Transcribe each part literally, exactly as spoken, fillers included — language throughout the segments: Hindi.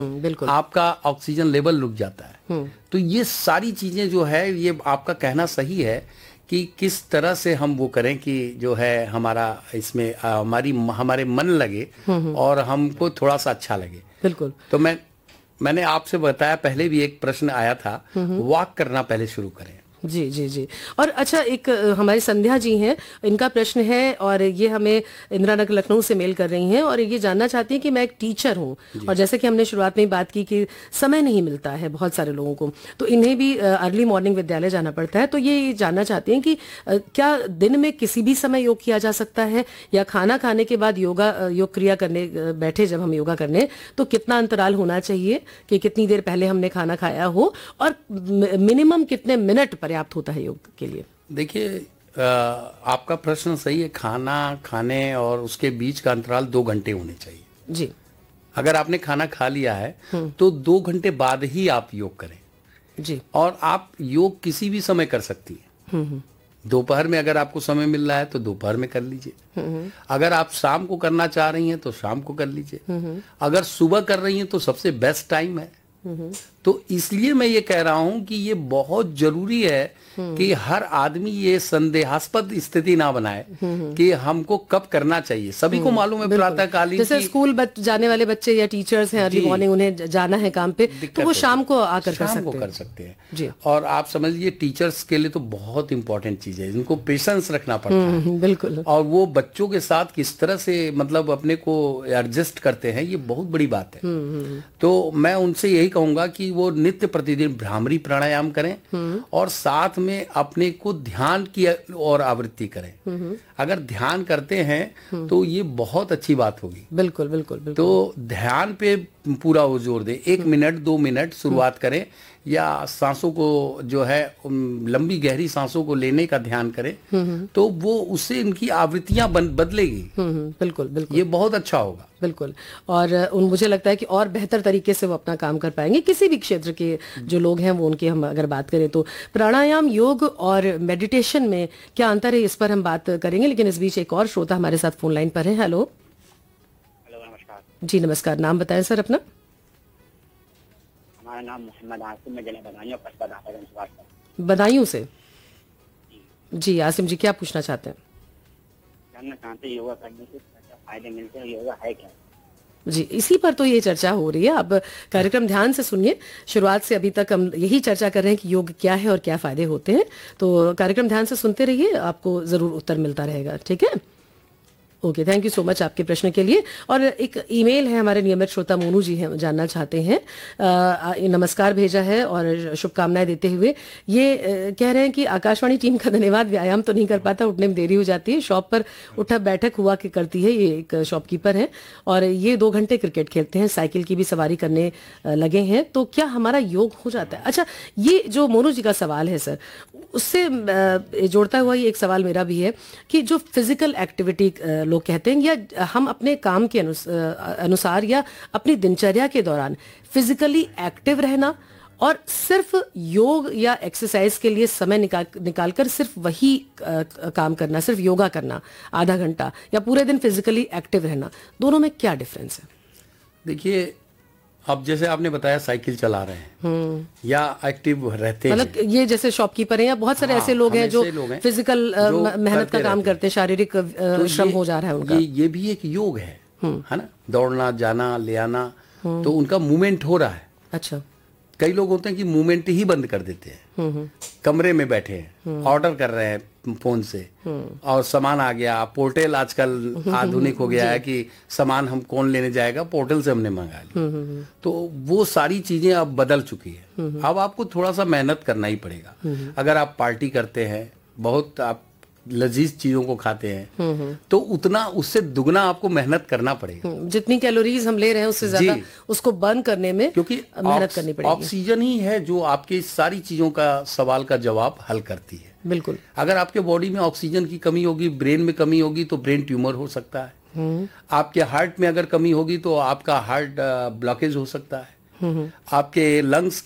बिल्कुल, आपका ऑक्सीजन लेवल रुक जाता है। तो ये सारी चीजें जो है, ये आपका कहना सही है कि किस तरह से हम वो करें कि जो है हमारा इसमें आ, हमारी हमारे मन लगे और हमको थोड़ा सा अच्छा लगे। बिल्कुल। तो मैं मैंने आपसे बताया, पहले भी एक प्रश्न आया था, वॉक करना पहले शुरू करें। जी जी जी। और अच्छा, एक अ, हमारी संध्या जी हैं, इनका प्रश्न है और ये हमें इंदिरा नगर लखनऊ से मेल कर रही हैं और ये जानना चाहती हैं कि मैं एक टीचर हूँ और जैसे कि हमने शुरुआत में ही बात की कि समय नहीं मिलता है बहुत सारे लोगों को, तो इन्हें भी अर्ली मॉर्निंग विद्यालय जाना पड़ता है। तो ये जानना चाहती हैं कि अ, क्या दिन में किसी भी समय योग किया जा सकता है या खाना खाने के बाद योगा अ, योग क्रिया करने अ, बैठे जब हम योगा करने तो कितना अंतराल होना चाहिए, कि कितनी देर पहले हमने खाना खाया हो और मिनिमम कितने मिनट पर्याप्त होता है योग के लिए? देखिए, अ, आपका प्रश्न सही है। खाना खाने और उसके बीच का अंतराल दो घंटे होने चाहिए जी। अगर आपने खाना खा लिया है तो दो घंटे बाद ही आप योग करें। जी। और आप योग किसी भी समय कर सकती हैं। दोपहर में अगर आपको समय मिल रहा है तो दोपहर में कर लीजिए। अगर आप शाम को करना चाह रही हैं तो शाम को कर लीजिए। अगर सुबह कर रही हैं तो सबसे बेस्ट टाइम है। तो इसलिए मैं ये कह रहा हूं कि ये बहुत जरूरी है कि हर आदमी ये संदेहास्पद स्थिति ना बनाए कि हमको कब करना चाहिए। सभी को मालूम है प्रातःकालीन, जैसे स्कूल बच, जाने वाले बच्चे या टीचर्स हैं, अर्ली मॉर्निंग उन्हें जाना है काम पे, तो वो शाम को आकर कर सकते को हैं। कर सकते हैं जी। और आप समझ लीजिए टीचर्स के लिए तो बहुत इंपॉर्टेंट चीज है, इनको पेशेंस रखना पड़ता है। बिल्कुल। और वो बच्चों के साथ किस तरह से मतलब अपने को एडजस्ट करते हैं, ये बहुत बड़ी बात है। तो मैं उनसे यही कहूंगा कि वो नित्य प्रतिदिन भ्रामरी प्राणायाम करें और साथ में अपने को ध्यान की और आवृत्ति करें। अगर ध्यान करते हैं तो ये बहुत अच्छी बात होगी। बिल्कुल बिल्कुल बिल्कुल। तो ध्यान पे पूरा वो जोर दे, एक मिनट दो मिनट शुरुआत करें या सांसों को जो है लंबी गहरी सांसों को लेने का ध्यान करें तो वो उससे इनकी आवृत्तियां बदलेगी। बिल्कुल बिल्कुल, ये बहुत अच्छा होगा। बिल्कुल। और उन मुझे लगता है कि और बेहतर तरीके से वो अपना काम कर पाएंगे। किसी भी क्षेत्र के जो लोग हैं वो, उनकी हम अगर बात करें तो प्राणायाम, योग और मेडिटेशन में क्या अंतर है, इस पर हम बात करेंगे। लेकिन इस बीच एक और श्रोता हमारे साथ फोन लाइन पर है। हेलो। हेलो, नमस्कार जी नमस्कार। नाम बताएं सर अपना। हमारा नाम मोहम्मद आसिम है, जिला बदायूं, कस्बा दातागंज से बात कर रहा हूं। बदायूं से? जी आसिम जी, क्या पूछना चाहते हैं? जानना चाहते हैं योगा करने से क्या फायदे मिलते हैं, योगा है क्या? जी, इसी पर तो ये चर्चा हो रही है। आप कार्यक्रम ध्यान से सुनिए, शुरुआत से अभी तक हम यही चर्चा कर रहे हैं कि योग क्या है और क्या फायदे होते हैं। तो कार्यक्रम ध्यान से सुनते रहिए, आपको जरूर उत्तर मिलता रहेगा। ठीक है, okay, thank you so much आपके प्रश्न के लिए। और एक ईमेल है, हमारे नियमित श्रोता मोनू जी हैं, जानना चाहते हैं, आ, नमस्कार भेजा है और शुभकामनाएं देते हुए ये आ, कह रहे हैं कि आकाशवाणी टीम का धन्यवाद, व्यायाम तो नहीं कर पाता, उठने में देरी हो जाती है, शॉप पर उठक बैठक हुआ कि करती है। ये एक शॉपकीपर है और ये दो घंटे क्रिकेट खेलते हैं, साइकिल की भी सवारी करने आ, लगे हैं। तो क्या हमारा योग हो जाता है? अच्छा, ये जो मोनू जी का सवाल है सर, उससे आ, जोड़ता हुआ ये एक सवाल मेरा भी है कि जो फिजिकल एक्टिविटी लोग कहते हैं, या हम अपने काम के अनुसार या अपनी दिनचर्या के दौरान फिजिकली एक्टिव रहना और सिर्फ योग या एक्सरसाइज के लिए समय निकाल निकालकर सिर्फ वही आ, काम करना, सिर्फ योगा करना आधा घंटा, या पूरे दिन फिजिकली एक्टिव रहना, दोनों में क्या डिफरेंस है? देखिए, अब जैसे आपने बताया साइकिल चला रहे हैं या एक्टिव रहते हैं, मतलब ये जैसे शॉपकीपर हैं या बहुत सारे हाँ, ऐसे लोग हैं जो लोग हैं, फिजिकल मेहनत का काम करते हैं, शारीरिक तो श्रम हो जा रहा है उनका। ये, ये भी एक योग है, है ना? दौड़ना, जाना, ले आना, तो उनका मूवमेंट हो रहा है। अच्छा। कई लोग होते हैं कि मूवमेंट ही बंद कर देते हैं, कमरे में बैठे हैं, ऑर्डर कर रहे हैं फोन से और सामान आ गया। पोर्टल आजकल आधुनिक हो गया है कि सामान हम कौन लेने जाएगा, पोर्टल से हमने मंगा लिया। तो वो सारी चीजें अब बदल चुकी है। अब आपको थोड़ा सा मेहनत करना ही पड़ेगा। अगर आप पार्टी करते हैं, बहुत आप लजीज चीजों को खाते हैं, तो उतना उससे दुगना आपको मेहनत करना पड़ेगा। जितनी कैलोरीज हम ले रहे हैं उससे ज्यादा उसको बर्न करने में क्योंकि मेहनत करनी पड़ेगी। ऑक्सीजन ही है जो आपकी सारी चीजों का सवाल का जवाब हल करती है। बिल्कुल। अगर आपके बॉडी में ऑक्सीजन की कमी होगी, ब्रेन में कमी होगी, तो ब्रेन ट्यूमर हो सकता है। आपके हार्ट में अगर कमी होगी तो आपका हार्ट ब्लॉकेज हो सकता है। आपके लंग्स की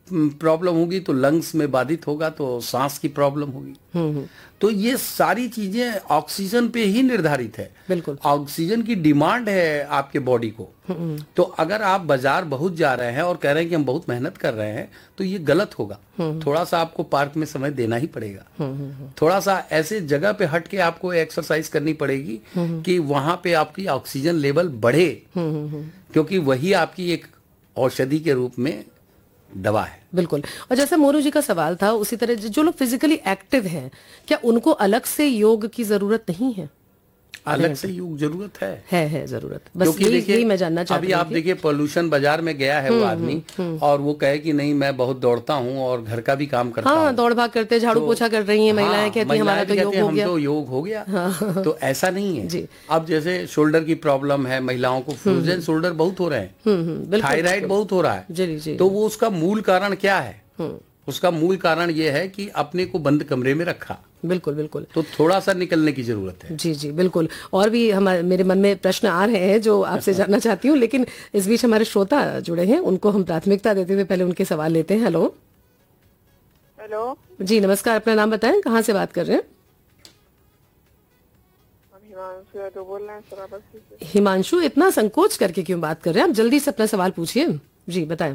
प्रॉब्लम होगी तो लंग्स में बाधित होगा, तो सांस की प्रॉब्लम होगी। तो ये सारी चीजें ऑक्सीजन पे ही निर्धारित है। बिल्कुल, ऑक्सीजन की डिमांड है आपके बॉडी को। तो अगर आप बाजार बहुत जा रहे हैं और कह रहे हैं कि हम बहुत मेहनत कर रहे हैं, तो ये गलत होगा। थोड़ा सा आपको पार्क में समय देना ही पड़ेगा। थोड़ा सा ऐसे जगह पे हट के आपको एक्सरसाइज करनी पड़ेगी कि वहां पे आपकी ऑक्सीजन लेवल बढ़े, क्योंकि वही आपकी एक औषधि के रूप में दवा है। बिल्कुल। और जैसा मोरू जी का सवाल था, उसी तरह जो लोग फिजिकली एक्टिव हैं, क्या उनको अलग से योग की जरूरत नहीं है? अलग से योग जरूरत है है है जरूरत। बस क्योंकि यही, देखिए, यही मैं जानना चाहती अभी आप देखिए, पोल्यूशन बाजार में गया है वो आदमी, और वो कहे कि नहीं मैं बहुत दौड़ता हूँ और घर का भी काम करता हूँ। हाँ, दौड़ भाग करते, झाड़ू तो, पोछा कर रही हैं महिलाएं, हाँ, कहती हैं हमारा तो योग हो हम गया। तो योग हो गया। हाँ, तो ऐसा नहीं है जी। अब जैसे शोल्डर की प्रॉब्लम है, महिलाओं को फ्रोजन शोल्डर बहुत हो रहे हैं, थायराइड बहुत हो रहा है, जी जी। तो वो उसका मूल कारण क्या है? उसका मूल कारण ये है कि अपने को बंद कमरे में रखा। बिल्कुल बिल्कुल। तो थोड़ा सा निकलने की जरूरत है। जी जी बिल्कुल। और भी हमारे मेरे मन में प्रश्न आ रहे हैं जो आपसे जानना चाहती हूँ, लेकिन इस बीच हमारे श्रोता जुड़े हैं, उनको हम प्राथमिकता देते हुए पहले उनके सवाल लेते हैं। हेलो हेलो जी, नमस्कार। अपना नाम बताएं, कहाँ से बात कर रहे हैं? हिमांशु यादव बोल रहे हैं सराबस्ती से। हिमांशु, इतना संकोच करके क्यों बात कर रहे हैं? आप जल्दी से अपना सवाल पूछिए। जी बताएं।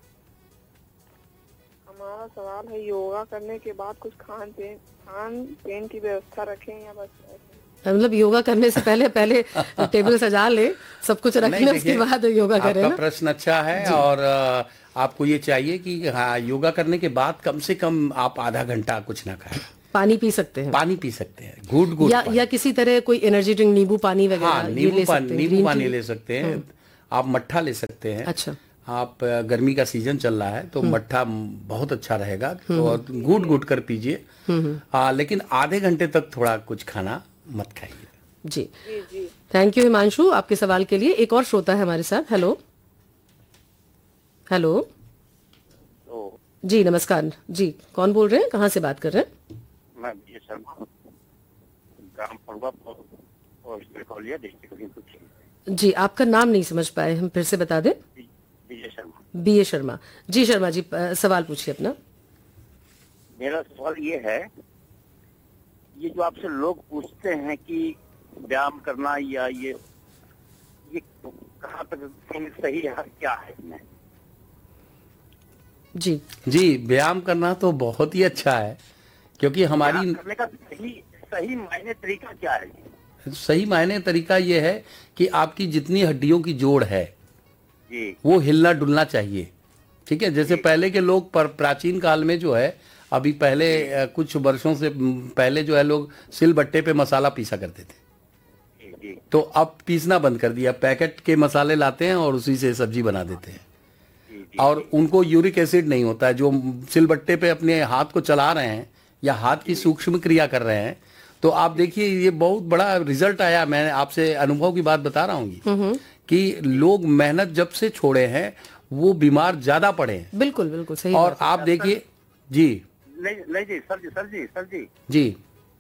हमारा सवाल है, योगा करने के बाद कुछ खान पीन खान पीन की व्यवस्था रखें या बस ऐसे? मतलब योगा करने से पहले पहले टेबल सजा ले, सब कुछ रख ले, उसके बाद योगा करें आपका ना? प्रश्न अच्छा है, और अ, आपको ये चाहिए कि हाँ, योगा करने के बाद कम से कम आप आधा घंटा कुछ ना खाएं। पानी पी सकते हैं? पानी पी सकते हैं, घूट घूट या या किसी तरह कोई एनर्जी ड्रिंक, नींबू पानी वगैरह, हाँ, ये नींबू ले पानी, सकते हैं? नींबू ग्रीन पानी टी? ले सकते हैं। आप मट्ठा ले सकते हैं। अच्छा। आप अ, गर्मी का सीजन चल रहा है तो मट्ठा बहुत अच्छा रहेगा, और घूट घूट कर पीजिए। हाँ, लेकिन आधे घंटे तक थोड़ा कुछ खाना मत खाइए। जी जी जी। थैंक यू हिमांशु आपके सवाल के लिए। एक और श्रोता है हमारे साथ। हेलो हेलो तो जी नमस्कार जी, कौन बोल रहे हैं, कहाँ से बात कर रहे हैं? मैं विजय शर्मा, ग्राम फड़वा और खौलिया, डिस्ट्रिक्ट लखीमपुर। जी, आपका नाम नहीं समझ पाए, हम फिर से बता दें। विजय शर्मा। बी ए शर्मा जी। शर्मा जी, अ, सवाल पूछिए अपना। मेरा सवाल ये है, ये जो आपसे लोग पूछते हैं कि व्यायाम करना या ये ये कहाँ तक सही है, क्या है इसमें? जी जी, व्यायाम करना तो बहुत ही अच्छा है, क्योंकि हमारी व्यायाम करने का सही सही मायने तरीका क्या है? सही मायने तरीका ये है कि आपकी जितनी हड्डियों की जोड़ है जी, वो हिलना डुलना चाहिए। ठीक है, जैसे पहले के लोग पर प्राचीन काल में जो है, अभी पहले अ, कुछ वर्षों से पहले जो है, लोग सिलबट्टे पे मसाला पीसा करते थे। जी, जी, तो अब पीसना बंद कर दिया, पैकेट के मसाले लाते हैं और उसी से सब्जी बना देते हैं। जी, जी, और उनको यूरिक एसिड नहीं होता है। जो सिलबट्टे पे अपने हाथ को चला रहे हैं या हाथ की सूक्ष्म क्रिया कर रहे हैं, तो आप देखिए ये बहुत बड़ा रिजल्ट आया। मैं आपसे अनुभव की बात बता रहा हूँ कि लोग मेहनत जब से छोड़े हैं वो बीमार ज्यादा पड़े हैं। बिल्कुल बिल्कुल सही और बात है। आप देखिए जी नहीं नहीं जी, सर जी, सर जी, सर जी, जी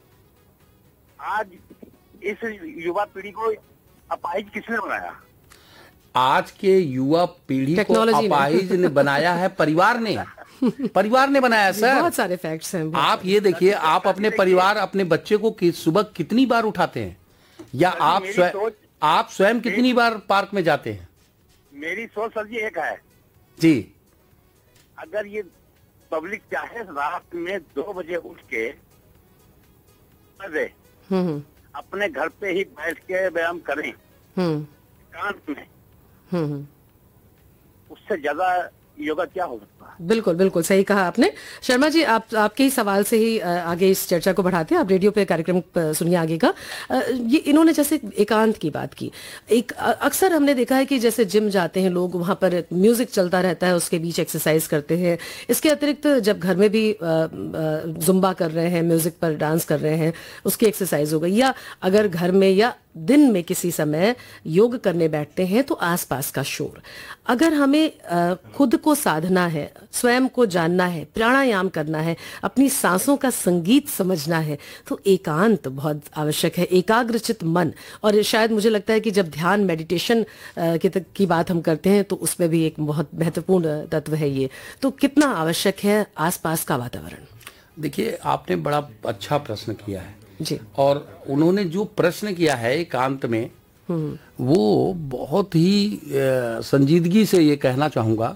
आज इस युवा पीढ़ी को अपाहिज किसने बनाया? आज के युवा पीढ़ी को टेक्नोलॉजी ने। अपाहिज ने बनाया है परिवार ने। परिवार ने बनाया सर। बहुत सारे फैक्ट्स हैं। आप ये देखिए, आप अपने परिवार, अपने बच्चे को कि सुबह कितनी बार उठाते हैं, या सर जी, आप मेरी स्वयं सोच- आप स्वयं कितनी बार पार्क में जाते हैं? मेरी सोच सर जी एक है, जी अगर ये पब्लिक चाहे रात में दो बजे उठ के अरे हम्म हम्म अपने घर पे ही बैठ के व्यायाम करें हम्म एकांत में, हम्म हम्म। उससे ज्यादा योगा क्या हो सकता है? बिल्कुल बिल्कुल सही कहा आपने। शर्मा जी, आप आपके ही सवाल से ही अ, आगे इस चर्चा को बढ़ाते हैं। आप रेडियो पे कार्यक्रम अ, सुनिए आगे का। अ, ये इन्होंने जैसे एकांत की बात की, एक अ, अक्सर हमने देखा है कि जैसे जिम जाते हैं लोग, वहां पर म्यूजिक चलता रहता है, उसके बीच एक्सरसाइज करते हैं। इसके अतिरिक्त जब घर में भी अ, अ, जुम्बा कर रहे हैं, म्यूजिक पर डांस कर रहे हैं, उसकी एक्सरसाइज हो गई। या अगर घर में या दिन में किसी समय योग करने बैठते हैं तो आसपास का शोर, अगर हमें अ, खुद को साधना है, स्वयं को जानना है, प्राणायाम करना है, अपनी सांसों का संगीत समझना है, तो एकांत बहुत आवश्यक है, एकाग्रचित मन। और शायद मुझे लगता है कि जब ध्यान मेडिटेशन की, की बात हम करते हैं तो उसमें भी एक बहुत महत्वपूर्ण तत्व है ये। तो कितना आवश्यक है आसपास का वातावरण? देखिए, आपने बड़ा अच्छा प्रश्न किया है जी। और उन्होंने जो प्रश्न किया है एकांत में, वो बहुत ही अ, संजीदगी से ये कहना चाहूँगा